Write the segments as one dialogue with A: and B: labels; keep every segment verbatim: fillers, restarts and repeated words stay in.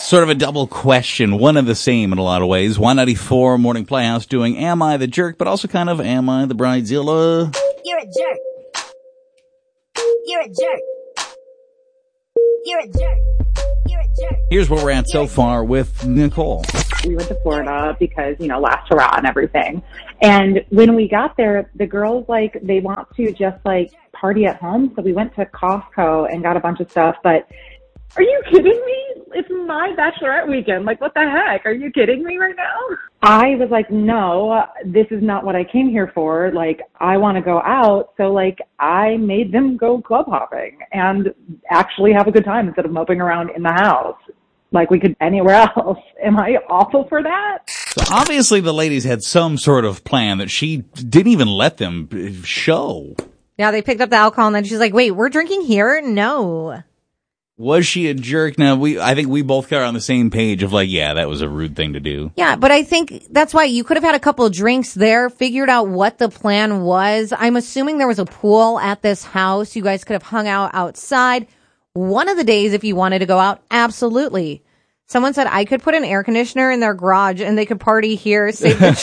A: Sort of a double question, one and the same in a lot of ways. one ninety-four Morning Playhouse doing Am I the Jerk, but also kind of Am I the Bridezilla?
B: You're a jerk. You're a jerk. You're a jerk. You're a jerk.
A: Here's where we're at so far with Nicole.
C: We went to Florida because, you know, last hurrah and everything. And when we got there, the girls, like, they want to just, like, party at home. So we went to Costco and got a bunch of stuff. But are you kidding me? It's my bachelorette weekend. Like, what the heck? Are you kidding me right now? I was like, no, this is not what I came here for. Like, I want to go out. So, like, I made them go club hopping and actually have a good time instead of moping around in the house like we could anywhere else. Am I awful for that?
A: So obviously the ladies had some sort of plan that she didn't even let them show.
D: Yeah, they picked up the alcohol and then she's like, wait, we're drinking here? No.
A: Was she a jerk? Now, we I think we both got on the same page of like, yeah, that was a rude thing to do.
D: Yeah, but I think that's why you could have had a couple of drinks there, figured out what the plan was. I'm assuming there was a pool at this house. You guys could have hung out outside. One of the days, if you wanted to go out, absolutely. Someone said I could put an air conditioner in their garage and they could party here, save the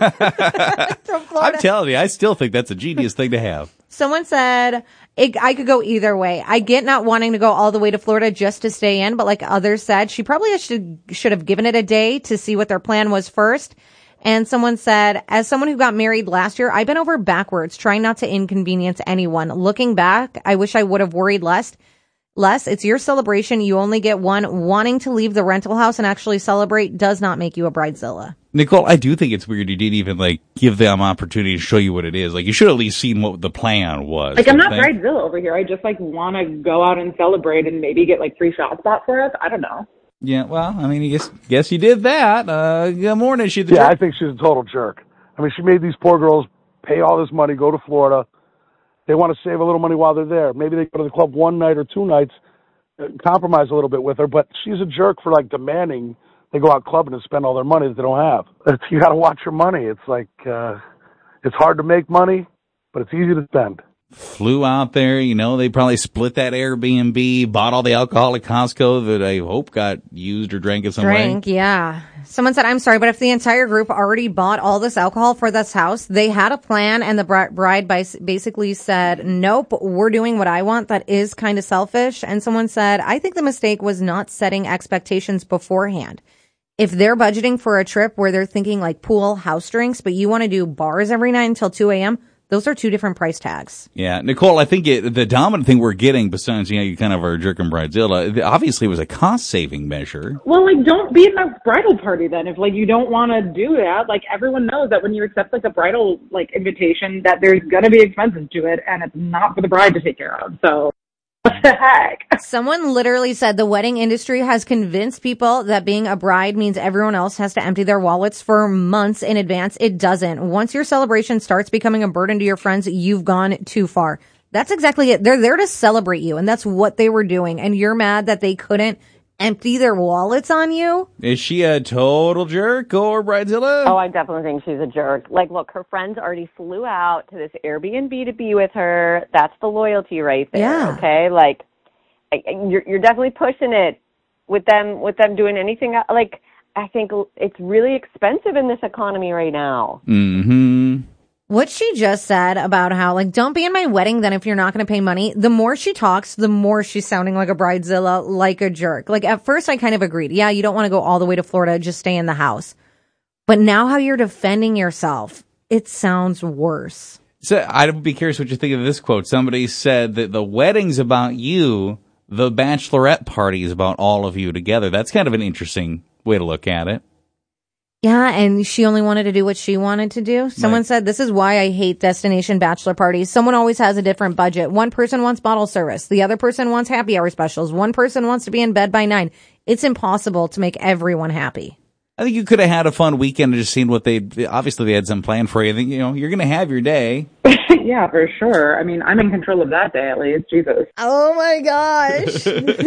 D: trip.
A: I'm telling you, I still think that's a genius thing to have.
D: Someone said it, I could go either way. I get not wanting to go all the way to Florida just to stay in, but like others said, she probably should should have given it a day to see what their plan was first. And someone said, as someone who got married last year, I've been over backwards, trying not to inconvenience anyone. Looking back, I wish I would have worried less. Less, it's your celebration. You only get one. Wanting to leave the rental house and actually celebrate does not make you a bridezilla.
A: Nicole, I do think it's weird you didn't even, like, give them opportunity to show you what it is. Like, you should have at least seen what the plan was.
C: Like, I'm not
A: think.
C: bridezilla over here. I just, like, want to go out and celebrate and maybe get, like, free shot spot for us. I don't know.
A: Yeah, well, I mean, I guess, guess you did that. Uh, good morning. She the
E: yeah,
A: jerk?
E: I think she's a total jerk. I mean, she made these poor girls pay all this money, go to Florida. They want to save a little money while they're there. Maybe they go to the club one night or two nights, compromise a little bit with her, but she's a jerk for like demanding they go out clubbing and spend all their money that they don't have. It's, you got to watch your money. It's like uh, it's hard to make money, but it's easy to spend.
A: Flew out there, you know, they probably split that Airbnb, bought all the alcohol at Costco that I hope got used or drank in some
D: Drank,
A: way.
D: yeah. Someone said, I'm sorry, but if the entire group already bought all this alcohol for this house, they had a plan and the bride basically said, nope, we're doing what I want. That is kind of selfish. And someone said, I think the mistake was not setting expectations beforehand. If they're budgeting for a trip where they're thinking like pool, house drinks, but you want to do bars every night until two a.m., those are two different price tags.
A: Yeah. Nicole, I think it, the dominant thing we're getting, besides, you know, you kind of are a jerk and bridezilla, obviously it was a cost-saving measure.
C: Well, like, don't be in the bridal party then. If, like, you don't want to do that, like, everyone knows that when you accept, like, a bridal, like, invitation, that there's going to be expenses to it, and it's not for the bride to take care of. So, what the heck?
D: Someone literally said the wedding industry has convinced people that being a bride means everyone else has to empty their wallets for months in advance. It doesn't. Once your celebration starts becoming a burden to your friends, you've gone too far. That's exactly it. They're there to celebrate you, and that's what they were doing. And you're mad that they couldn't empty their wallets on you?
A: Is she a total jerk or bridezilla?
F: Oh, I definitely think she's a jerk. Like, look, her friends already flew out to this Airbnb to be with her. That's the loyalty right there.
D: Yeah.
F: Okay, like you're you're definitely pushing it with them with them doing anything. Like, I think it's really expensive in this economy right now.
A: Mm-hmm.
D: What she just said about how, like, don't be in my wedding then if you're not going to pay money. The more she talks, the more she's sounding like a bridezilla, like a jerk. Like, at first I kind of agreed. Yeah, you don't want to go all the way to Florida, just stay in the house. But now how you're defending yourself, it sounds worse.
A: So I'd be curious what you think of this quote. Somebody said that the wedding's about you, the bachelorette party is about all of you together. That's kind of an interesting way to look at it.
D: Yeah, and she only wanted to do what she wanted to do. Someone
A: Right.
D: said, this is why I hate destination bachelor parties. Someone always has a different budget. One person wants bottle service. The other person wants happy hour specials. One person wants to be in bed by nine. It's impossible to make everyone happy.
A: I think you could have had a fun weekend and just seen what they, obviously they had some plan for you. I think, you know, you're going to have your day.
C: Yeah, for sure. I mean, I'm in control of that day at least. Jesus.
D: Oh my gosh.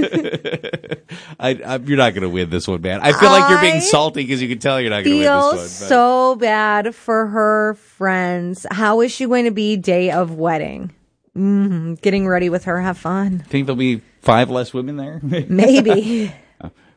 A: I, I, you're not going to win this one, man. I feel like you're being
D: I
A: salty because you can tell you're not going to win
D: feel
A: this one. But.
D: so bad for her friends. How is she going to be day of wedding? Mm-hmm. Getting ready with her. Have fun.
A: Think there'll be five less women there?
D: Maybe.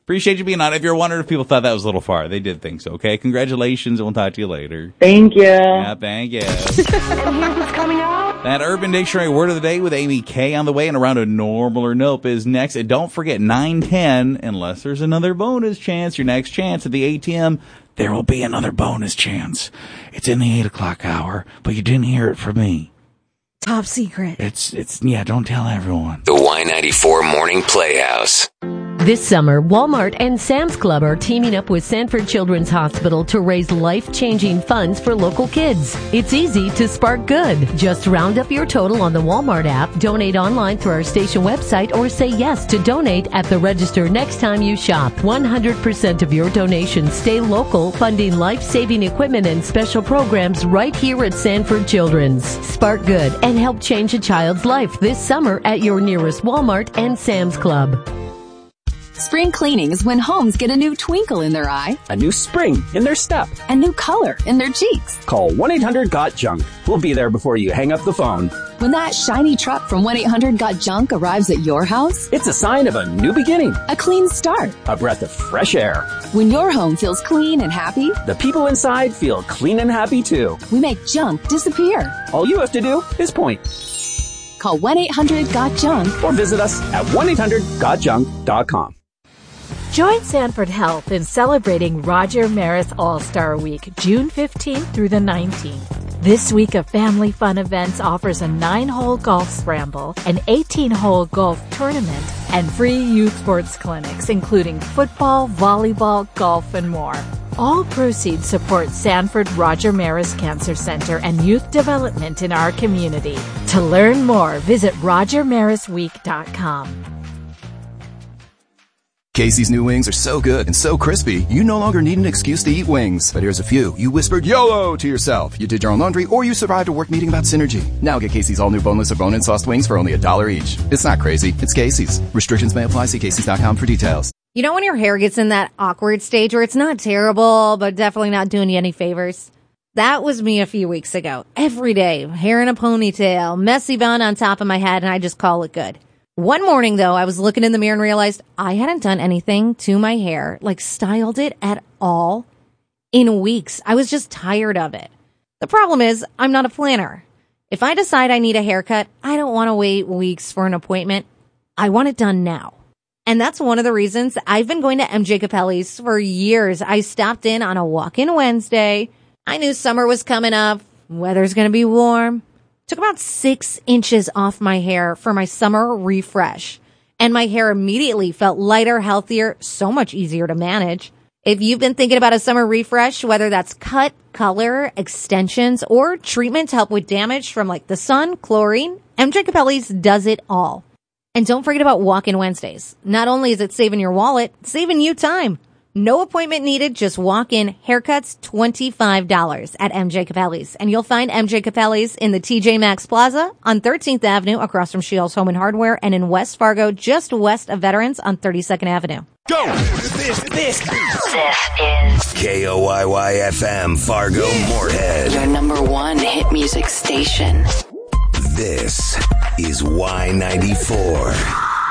A: Appreciate you being on. If you're wondering if people thought that was a little far, they did think so, okay? Congratulations, and we'll talk to you later.
C: Thank you.
A: Yeah, thank you.
B: And here's what's coming up.
A: That Urban Dictionary word of the day with Amy K on the way, and a round of Normal or Nope is next. And don't forget, nine ten, unless there's another bonus chance, your next chance at the A T M, there will be another bonus chance. It's in the eight o'clock hour, but you didn't hear it from me.
D: Top secret.
A: It's, it's, yeah, don't tell everyone.
G: The Y ninety-four Morning Playhouse.
H: This summer, Walmart and Sam's Club are teaming up with Sanford Children's Hospital to raise life-changing funds for local kids. It's easy to spark good. Just round up your total on the Walmart app, donate online through our station website, or say yes to donate at the register next time you shop. one hundred percent of your donations stay local, funding life-saving equipment and special programs right here at Sanford Children's. Spark good and help change a child's life this summer at your nearest Walmart and Sam's Club.
I: Spring cleaning is when homes get a new twinkle in their eye,
J: a new spring in their step,
I: a new color in their cheeks.
J: Call one eight hundred got junk. We'll be there before you hang up the phone.
I: When that shiny truck from one eight hundred got junk arrives at your house,
J: it's a sign of a new beginning,
I: a clean start,
J: a breath of fresh air.
I: When your home feels clean and happy,
J: the people inside feel clean and happy too.
I: We make junk disappear.
J: All you have to do is point.
I: Call one eight hundred got junk
J: or visit us at one eight hundred got junk dot com.
K: Join Sanford Health in celebrating Roger Maris All-Star Week, June fifteenth through the nineteenth. This week of family fun events offers a nine-hole golf scramble, an eighteen-hole golf tournament, and free youth sports clinics, including football, volleyball, golf, and more. All proceeds support Sanford Roger Maris Cancer Center and youth development in our community. To learn more, visit roger maris week dot com.
L: Casey's new wings are so good and so crispy, you no longer need an excuse to eat wings. But here's a few. You whispered YOLO to yourself. You did your own laundry, or you survived a work meeting about synergy. Now get Casey's all new boneless or bone-in sauced wings for only a dollar each. It's not crazy. It's Casey's. Restrictions may apply. See Casey's dot com for details.
D: You know when your hair gets in that awkward stage where it's not terrible, but definitely not doing you any favors? That was me a few weeks ago. Every day, hair in a ponytail, messy bun on top of my head, and I just call it good. One morning, though, I was looking in the mirror and realized I hadn't done anything to my hair, like styled it at all, in weeks. I was just tired of it. The problem is, I'm not a planner. If I decide I need a haircut, I don't want to wait weeks for an appointment. I want it done now. And that's one of the reasons I've been going to M J Capelli's for years. I stopped in on a walk-in Wednesday. I knew summer was coming up. Weather's going to be warm. Took about six inches off my hair for my summer refresh. And my hair immediately felt lighter, healthier, so much easier to manage. If you've been thinking about a summer refresh, whether that's cut, color, extensions, or treatment to help with damage from like the sun, chlorine, M J Capelli's does it all. And don't forget about walk-in Wednesdays. Not only is it saving your wallet, it's saving you time. No appointment needed, just walk in. Haircuts, twenty-five dollars at M J Capelli's. And you'll find M J Capelli's in the T J Maxx Plaza on thirteenth Avenue across from Shields Home and Hardware, and in West Fargo, just west of Veterans on thirty-second Avenue.
G: Go! This, this, this is K O Y Y F M, Fargo, yeah. Moorhead.
M: Your number one hit music station.
G: This is Y ninety-four.